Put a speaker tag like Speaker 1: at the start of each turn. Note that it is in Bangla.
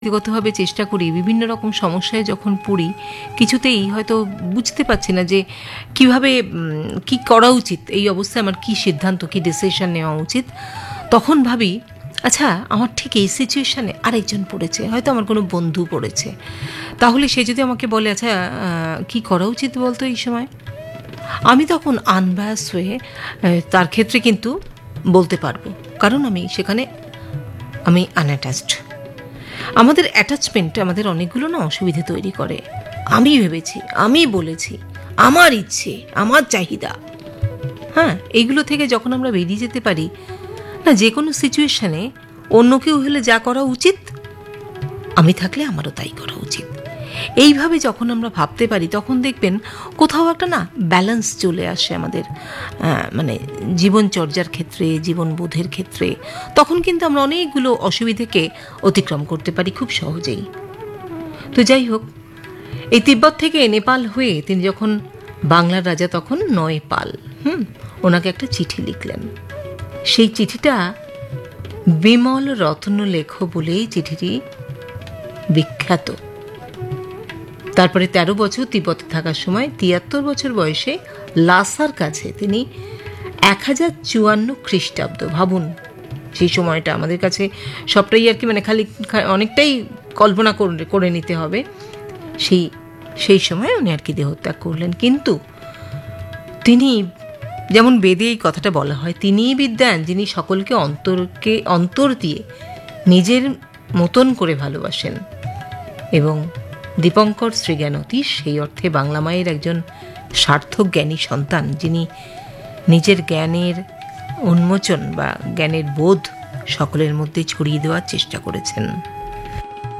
Speaker 1: ব্যক্তিগতভাবে চেষ্টা করি বিভিন্ন রকম সমস্যায় যখন পড়ি, কিছুতেই হয়তো বুঝতে পারছি না যে কিভাবে কি করা উচিত, এই অবস্থায় আমার কি সিদ্ধান্ত, কি ডিসিশন নেওয়া উচিত। তখন ভাবি, আচ্ছা আমার ঠিক এই সিচুয়েশানে আরেকজন পড়েছে, হয়তো আমার কোনো বন্ধু পড়েছে, তাহলে সে যদি আমাকে বলে আচ্ছা কি করা উচিত বলতো এই সময়, আমি তখন আনবায়াস হয়ে তার ক্ষেত্রে কিন্তু বলতে পারবো, কারণ আমি সেখানে আনঅ্যাটাচড। আমাদের অ্যাটাচমেন্ট আমাদের অনেকগুলো না অসুবিধে তৈরি করে। আমি ভেবেছি, আমি বলেছি, আমার ইচ্ছে, আমার চাহিদা, হ্যাঁ, এইগুলো থেকে যখন আমরা বেরিয়ে যেতে পারি না, যে কোনো সিচুয়েশানে অন্য কেউ হলে যা করা উচিত, আমি থাকলে আমারও তাই করা উচিত, এইভাবে যখন আমরা ভাবতে পারি, তখন দেখবেন কোথাও একটা না ব্যালেন্স চলে আসে আমাদের মানে জীবনচর্যার ক্ষেত্রে, জীবনবোধের ক্ষেত্রে। তখন কিন্তু আমরা অনেকগুলো অসুবিধাকে অতিক্রম করতে পারি খুব সহজেই। তো যাই হোক, এই তিব্বত থেকে নেপাল হয়ে তিনি যখন বাংলার রাজা তখন ৯ পাল, ওনাকে একটা চিঠি লিখলেন। সেই চিঠিটা বিমল রত্ন লেখ বলেই চিঠিটি বিখ্যাত। তারপরে ১৩ বছর তিব্বতে থাকার সময় ৭৩ বছর বয়সে লাসার কাছে তিনি ১০৫৪ খ্রিস্টাব্দ, ভাবুন সেই সময়টা আমাদের কাছে সবটাই আর কি, মানে খালি অনেকটাই কল্পনা করে নিতে হবে। সেই সময় উনি আর কি দেহত্যাগ করলেন। কিন্তু তিনি, যেমন বেদে এই কথাটা বলা হয়, তিনিই বিদ্বান যিনি সকলকে অন্তর দিয়ে নিজের মতন করে ভালোবাসেন, এবং দীপঙ্কর শ্রীজ্ঞানতী সেই অর্থে বাংলা মায়ের একজন সার্থক জ্ঞানী সন্তান, যিনি নিজের জ্ঞানের উন্মোচন বা জ্ঞানের বোধ সকলের মধ্যে ছড়িয়ে দেওয়ার চেষ্টা করেছেন।